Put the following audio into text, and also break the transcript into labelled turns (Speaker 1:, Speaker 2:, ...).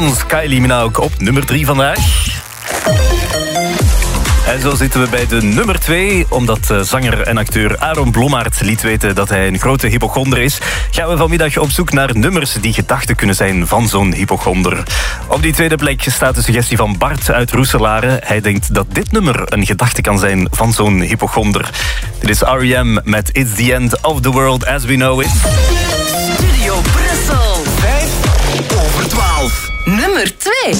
Speaker 1: Stones, Kylie Minogue op nummer 3 vandaag. En zo zitten we bij de nummer 2. Omdat zanger en acteur Aaron Blommaert liet weten dat hij een grote hypochonder is, gaan we vanmiddag op zoek naar nummers die gedachten kunnen zijn van zo'n hypochonder. Op die tweede plek staat de suggestie van Bart uit Roeselare. Hij denkt dat dit nummer een gedachte kan zijn van zo'n hypochonder. Dit is R.E.M. met It's the End of the World as we know it.
Speaker 2: Studio Brussel. 5 over 12. Nummer 2.